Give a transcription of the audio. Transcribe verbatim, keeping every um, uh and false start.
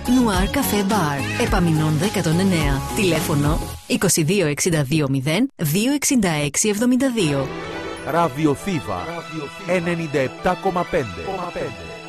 Νουάρ Καφέ Μπαρ, Επαμινώντα εκατόν εννέα. Τηλέφωνο είκοσι δύο εξήντα δύο μηδέν δύο εξήντα έξι εβδομήντα δύο. Ραδιοθήβα ενενήντα επτά κόμμα πέντε.